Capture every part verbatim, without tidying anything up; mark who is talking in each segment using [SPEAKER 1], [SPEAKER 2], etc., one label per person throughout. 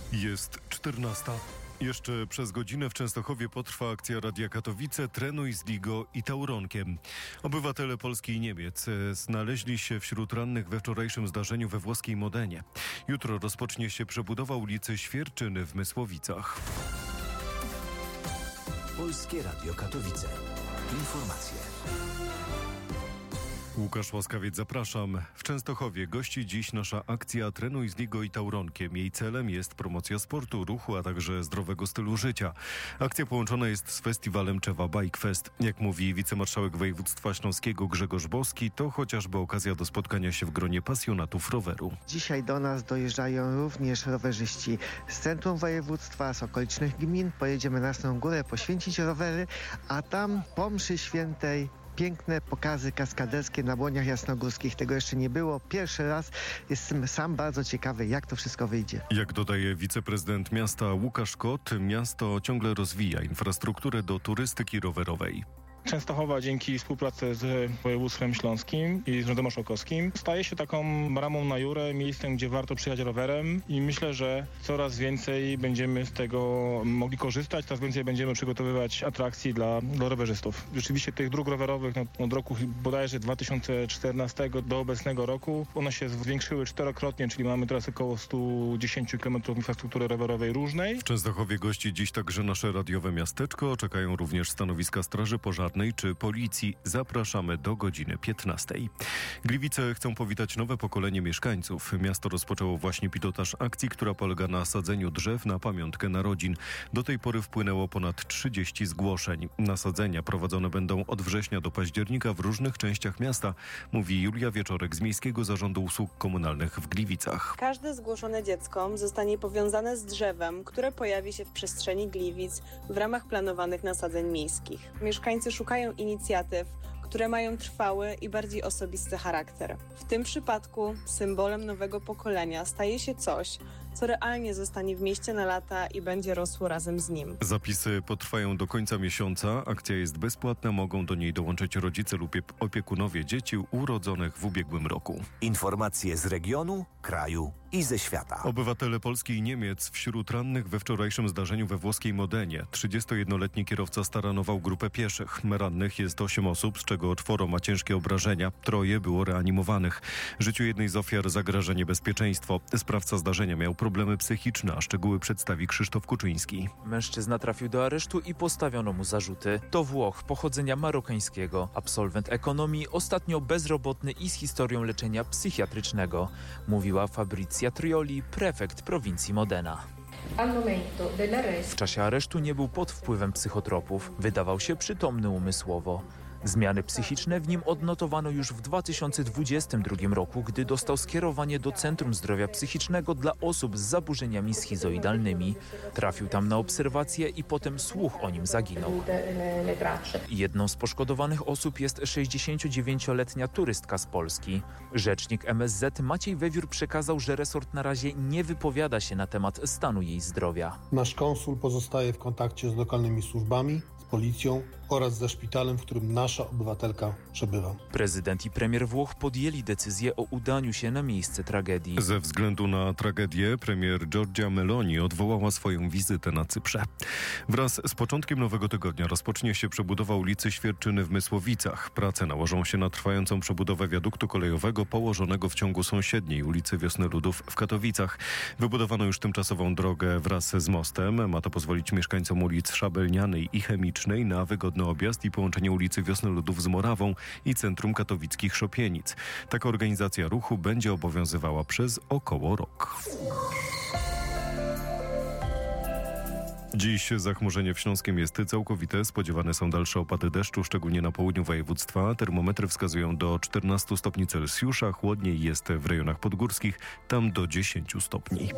[SPEAKER 1] Jest czternasta. Jeszcze przez godzinę w Częstochowie potrwa akcja Radia Katowice Trenuj z Ligo i Tauronkiem. Obywatele Polski i Niemiec znaleźli się wśród rannych we wczorajszym zdarzeniu we włoskiej Modenie. Jutro rozpocznie się przebudowa ulicy Świerczyny w Mysłowicach.
[SPEAKER 2] Polskie Radio Katowice. Informacje.
[SPEAKER 1] Łukasz Łaskawiec, zapraszam. W Częstochowie gości dziś nasza akcja Trenuj z Ligo i Tauronkiem. Jej celem jest promocja sportu, ruchu, a także zdrowego stylu życia. Akcja połączona jest z festiwalem Czewa Bike Fest. Jak mówi wicemarszałek województwa śląskiego Grzegorz Boski, to chociażby okazja do spotkania się w gronie pasjonatów roweru.
[SPEAKER 3] Dzisiaj do nas dojeżdżają również rowerzyści z centrum województwa, z okolicznych gmin. Pojedziemy na Jasną Górę poświęcić rowery, a tam po mszy świętej piękne pokazy kaskaderskie na Błoniach Jasnogórskich. Tego jeszcze nie było. Pierwszy raz. Jestem sam bardzo ciekawy, jak to wszystko wyjdzie.
[SPEAKER 1] Jak dodaje wiceprezydent miasta Łukasz Kot, miasto ciągle rozwija infrastrukturę do turystyki rowerowej.
[SPEAKER 4] Częstochowa dzięki współpracy z województwem śląskim i z Urzędem Marszałkowskim staje się taką bramą na Jurę, miejscem, gdzie warto przyjechać rowerem i myślę, że coraz więcej będziemy z tego mogli korzystać, coraz więcej będziemy przygotowywać atrakcji dla, dla rowerzystów. Rzeczywiście tych dróg rowerowych no, od roku bodajże dwa tysiące czternastego do obecnego roku one się zwiększyły czterokrotnie, czyli mamy teraz około sto dziesięć kilometrów infrastruktury rowerowej różnej.
[SPEAKER 1] W Częstochowie gości dziś także nasze radiowe miasteczko. Czekają również stanowiska Straży Pożarnej czy Policji. Zapraszamy do godziny piętnastej. Gliwice chcą powitać nowe pokolenie mieszkańców. Miasto rozpoczęło właśnie pilotaż akcji, która polega na sadzeniu drzew na pamiątkę narodzin. Do tej pory wpłynęło ponad trzydzieści zgłoszeń. Nasadzenia prowadzone będą od września do października w różnych częściach miasta, mówi Julia Wieczorek z Miejskiego Zarządu Usług Komunalnych w Gliwicach.
[SPEAKER 5] Każde zgłoszone dziecko zostanie powiązane z drzewem, które pojawi się w przestrzeni Gliwic w ramach planowanych nasadzeń miejskich. Mieszkańcy szukają inicjatyw, które mają trwały i bardziej osobisty charakter. W tym przypadku symbolem nowego pokolenia staje się coś, co realnie zostanie w mieście na lata i będzie rosło razem z nim.
[SPEAKER 1] Zapisy potrwają do końca miesiąca. Akcja jest bezpłatna. Mogą do niej dołączyć rodzice lub opiekunowie dzieci urodzonych w ubiegłym roku.
[SPEAKER 2] Informacje z regionu, kraju i ze świata.
[SPEAKER 1] Obywatele Polski i Niemiec wśród rannych we wczorajszym zdarzeniu we włoskiej Modenie. trzydziestojednoletni kierowca staranował grupę pieszych. Rannych jest osiem osób, z czego czworo ma ciężkie obrażenia. Troje było reanimowanych. Życiu jednej z ofiar zagraża niebezpieczeństwo. Sprawca zdarzenia miał problemy psychiczne, a szczegóły przedstawi Krzysztof Kuczyński.
[SPEAKER 6] Mężczyzna trafił do aresztu i postawiono mu zarzuty. To Włoch pochodzenia marokańskiego, absolwent ekonomii, ostatnio bezrobotny i z historią leczenia psychiatrycznego, mówiła Fabrizia Trioli, prefekt prowincji Modena. W czasie aresztu nie był pod wpływem psychotropów, wydawał się przytomny umysłowo. Zmiany psychiczne w nim odnotowano już w dwa tysiące dwudziestym drugim roku, gdy dostał skierowanie do Centrum Zdrowia Psychicznego dla osób z zaburzeniami schizoidalnymi. Trafił tam na obserwację i potem słuch o nim zaginął. Jedną z poszkodowanych osób jest sześćdziesięciodziewięcioletnia turystka z Polski. Rzecznik M S Z Maciej Wewiór przekazał, że resort na razie nie wypowiada się na temat stanu jej zdrowia.
[SPEAKER 7] Nasz konsul pozostaje w kontakcie z lokalnymi służbami, policją oraz ze szpitalem, w którym nasza obywatelka przebywa.
[SPEAKER 6] Prezydent i premier Włoch podjęli decyzję o udaniu się na miejsce tragedii.
[SPEAKER 1] Ze względu na tragedię premier Giorgia Meloni odwołała swoją wizytę na Cyprze. Wraz z początkiem nowego tygodnia rozpocznie się przebudowa ulicy Świerczyny w Mysłowicach. Prace nałożą się na trwającą przebudowę wiaduktu kolejowego położonego w ciągu sąsiedniej ulicy Wiosny Ludów w Katowicach. Wybudowano już tymczasową drogę wraz z mostem. Ma to pozwolić mieszkańcom ulic Szabelnianej i Chemicznej na wygodny objazd i połączenie ulicy Wiosny Ludów z Morawą i centrum katowickich Szopienic. Taka organizacja ruchu będzie obowiązywała przez około rok. Dziś zachmurzenie w Śląskiem jest całkowite. Spodziewane są dalsze opady deszczu, szczególnie na południu województwa. Termometry wskazują do czternastu stopni Celsjusza. Chłodniej jest w rejonach podgórskich, tam do dziesięciu stopni.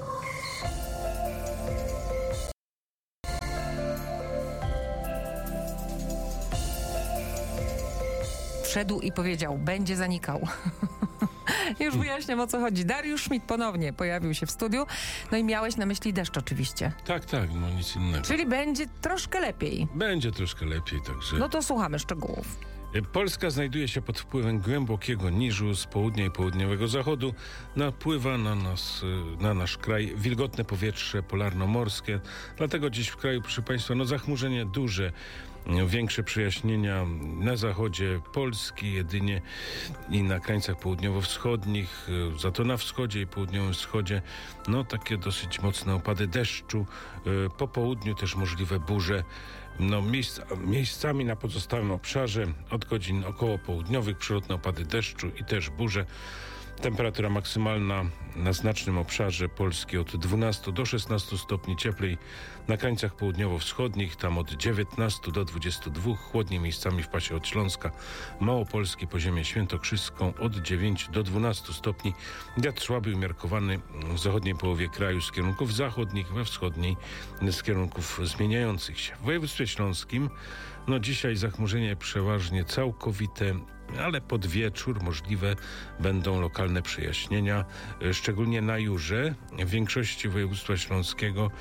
[SPEAKER 8] Wszedł i powiedział, będzie zanikał. Już wyjaśniam, o co chodzi. Dariusz Schmidt ponownie pojawił się w studiu. No i miałeś na myśli deszcz oczywiście.
[SPEAKER 9] Tak, tak, no nic innego.
[SPEAKER 8] Czyli będzie troszkę lepiej.
[SPEAKER 9] Będzie troszkę lepiej, także...
[SPEAKER 8] No to słuchamy szczegółów.
[SPEAKER 9] Polska znajduje się pod wpływem głębokiego niżu z południa i południowego zachodu. Napływa na nas, na nasz kraj wilgotne powietrze polarno-morskie. Dlatego dziś w kraju, proszę Państwa, no zachmurzenie duże, większe przejaśnienia na zachodzie Polski jedynie i na krańcach południowo-wschodnich, za to na wschodzie i południowym wschodzie, no takie dosyć mocne opady deszczu. Po południu też możliwe burze. No, miejsc, miejscami na pozostałym obszarze od godzin około południowych przelotne opady deszczu i też burze. Temperatura maksymalna na znacznym obszarze Polski od dwunastu do szesnastu stopni, cieplej na krańcach południowo-wschodnich, tam od dziewiętnastu do dwudziestu dwóch, chłodniej miejscami w pasie od Śląska, Małopolski, Poziemię Świętokrzyską od dziewięciu do dwunastu stopni. Wiatr słaby umiarkowany w zachodniej połowie kraju z kierunków zachodnich, we wschodniej z kierunków zmieniających się. W województwie śląskim no dzisiaj zachmurzenie przeważnie całkowite, ale pod wieczór możliwe będą lokalne przejaśnienia, szczególnie na Jurze, w większości województwa śląskiego,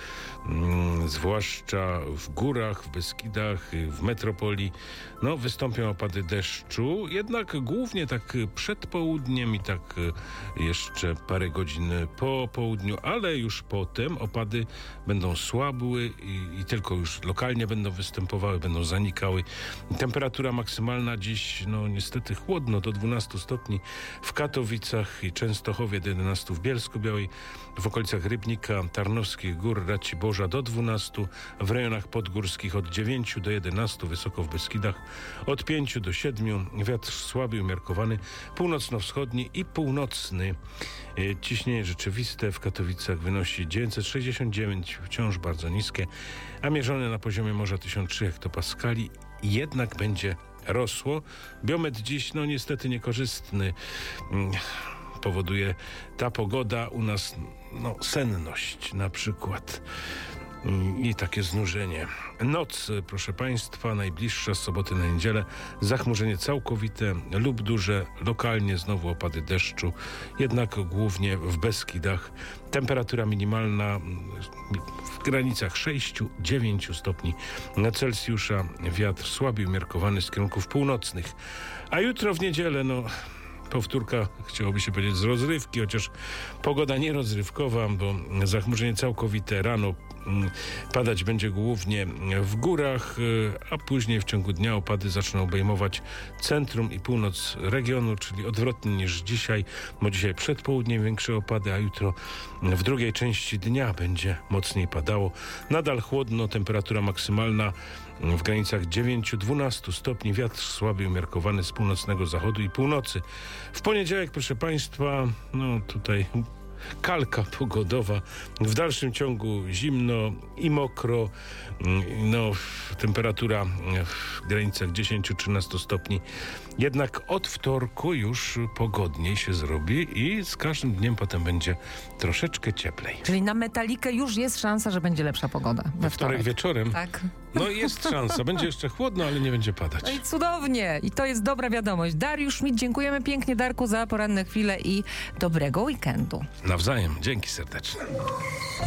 [SPEAKER 9] mm, zwłaszcza w górach, w Beskidach, w metropolii, no wystąpią opady deszczu, jednak głównie tak przed południem i tak jeszcze parę godzin po południu, ale już potem opady będą słabły i, i tylko już lokalnie będą występowały, będą zanikały. Temperatura maksymalna dziś, no niestety chłodno, do dwunastu stopni w Katowicach i Częstochowie, do jedenastu w Bielsku-Białej, w okolicach Rybnika, Tarnowskich Gór, Raciborza do dwunastu, w rejonach podgórskich od dziewięciu do jedenastu, wysoko w Beskidach od pięciu do siedmiu, wiatr słaby umiarkowany, północno-wschodni i północny. Ciśnienie rzeczywiste w Katowicach wynosi dziewięćset sześćdziesiąt dziewięć, wciąż bardzo niskie, a mierzone na poziomie morza tysiąc trzy hektopaskali, jednak będzie rosło. Biometr dziś, no niestety niekorzystny. Powoduje ta pogoda u nas, no senność na przykład i takie znużenie. Noc, proszę Państwa, najbliższa z soboty na niedzielę, zachmurzenie całkowite lub duże, lokalnie znowu opady deszczu, jednak głównie w Beskidach. Temperatura minimalna w granicach sześciu do dziewięciu stopni Celsjusza, wiatr słaby umiarkowany z kierunków północnych. A jutro w niedzielę, no... powtórka, chciałoby się powiedzieć, z rozrywki, chociaż pogoda nierozrywkowa, bo zachmurzenie całkowite rano padać będzie głównie w górach, a później w ciągu dnia opady zaczną obejmować centrum i północ regionu, czyli odwrotnie niż dzisiaj, bo dzisiaj przed południem większe opady, a jutro w drugiej części dnia będzie mocniej padało. Nadal chłodno, temperatura maksymalna w granicach dziewięciu do dwunastu stopni, wiatr słaby umiarkowany z północnego zachodu i północy. W poniedziałek, proszę Państwa, no tutaj kalka pogodowa, w dalszym ciągu zimno i mokro, no temperatura w granicach dziesięciu do trzynastu stopni. Jednak od wtorku już pogodniej się zrobi i z każdym dniem potem będzie troszeczkę cieplej.
[SPEAKER 8] Czyli na Metalikę już jest szansa, że będzie lepsza pogoda we
[SPEAKER 9] We wtorek wieczorem?
[SPEAKER 8] Tak.
[SPEAKER 9] No jest szansa. Będzie jeszcze chłodno, ale nie będzie padać.
[SPEAKER 8] No i cudownie. I to jest dobra wiadomość. Dariusz Schmidt, dziękujemy pięknie, Darku, za poranne chwile i dobrego weekendu.
[SPEAKER 9] Nawzajem. Dzięki serdeczne.